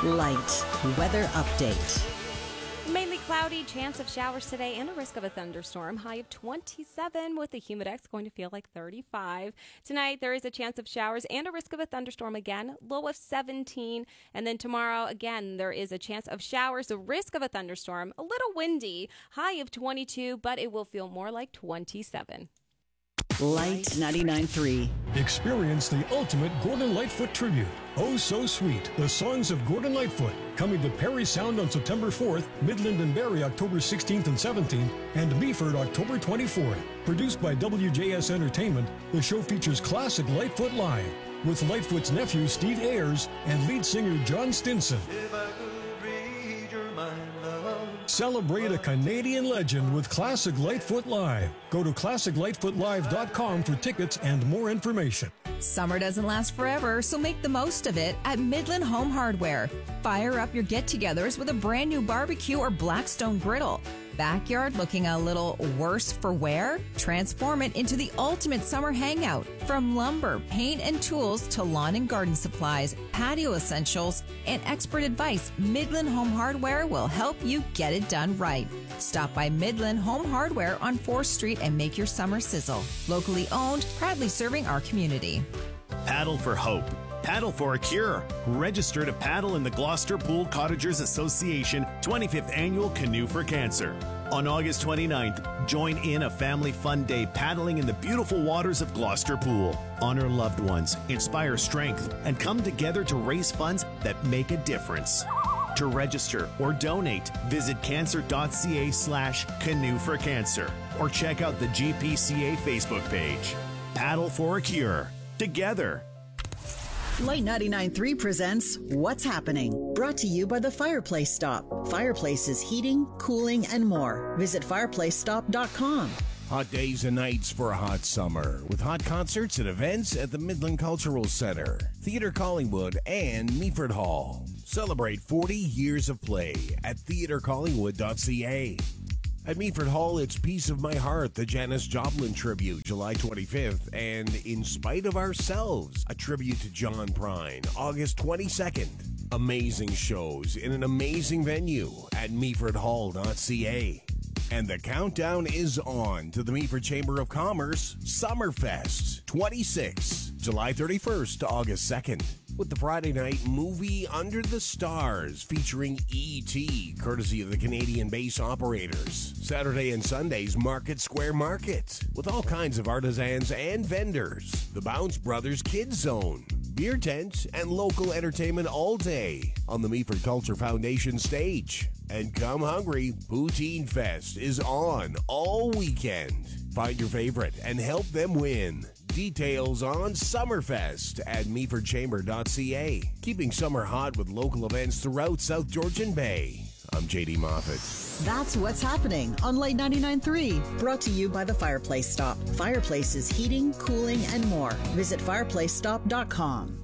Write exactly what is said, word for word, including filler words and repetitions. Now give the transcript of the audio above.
Light weather update. Mainly cloudy, chance of showers today and a risk of a thunderstorm. High of twenty-seven with the humidex going to feel like thirty-five. Tonight there is a chance of showers and a risk of a thunderstorm again. Low of seventeen. And then tomorrow again there is a chance of showers, a risk of a thunderstorm. A little windy. High of twenty-two, but it will feel more like twenty-seven. Light ninety-nine point three. Experience the ultimate Gordon Lightfoot tribute. Oh So Sweet, the songs of Gordon Lightfoot, coming to Parry Sound on September fourth, Midland and Barrie October sixteenth and seventeenth, and Meaford October twenty-fourth. Produced by W J S Entertainment, the show features classic Lightfoot live, with Lightfoot's nephew Steve Ayers and lead singer John Stinson. If I could read your mind, love. Celebrate a Canadian legend with Classic Lightfoot Live. Go to classic lightfoot live dot com for tickets and more information. Summer doesn't last forever, so make the most of it at Midland Home Hardware. Fire up your get-togethers with a brand new barbecue or Blackstone griddle. Backyard looking a little worse for wear? Transform it into the ultimate summer hangout. From lumber, paint, and tools to lawn and garden supplies, patio essentials, and expert advice, Midland Home Hardware will help you get it done right. Stop by Midland Home Hardware on fourth Street and make your summer sizzle. Locally owned, proudly serving our community. Paddle for Hope. Paddle for a Cure. Register to paddle in the Gloucester Pool Cottagers Association twenty-fifth Annual Canoe for Cancer. On August twenty-ninth, join in a family fun day paddling in the beautiful waters of Gloucester Pool. Honor loved ones, inspire strength, and come together to raise funds that make a difference. To register or donate, visit cancer.ca slash canoe for cancer or check out the G P C A Facebook page. Paddle for a Cure. Together. Light ninety-nine point three presents What's Happening, brought to you by the Fireplace Stop. Fireplaces heating, cooling, and more. Visit fireplace stop dot com. Hot days and nights for a hot summer with hot concerts and events at the Midland Cultural Center, Theatre Collingwood, and Meaford Hall. Celebrate forty years of play at theatre collingwood dot c a. At Meaford Hall, it's Piece of My Heart, the Janis Joplin tribute, July twenty-fifth, and In Spite of Ourselves, a tribute to John Prine, August twenty-second. Amazing shows in an amazing venue at meaford hall dot c a. And the countdown is on to the Meaford Chamber of Commerce Summerfest twenty-six, July thirty-first to August second. With the Friday night movie Under the Stars featuring E T, courtesy of the Canadian Base Operators. Saturday and Sundays, Market Square Market, with all kinds of artisans and vendors. The Bounce Brothers Kids Zone, beer tent, and local entertainment all day on the Meaford Culture Foundation stage. And come hungry, Poutine Fest is on all weekend. Find your favorite and help them win. Details on Summerfest at meaford chamber dot c a. Keeping summer hot with local events throughout South Georgian Bay. I'm J D Moffat. That's What's Happening on Light ninety-nine point three, brought to you by the Fireplace Stop. Fireplaces heating, cooling, and more. Visit fireplace stop dot com.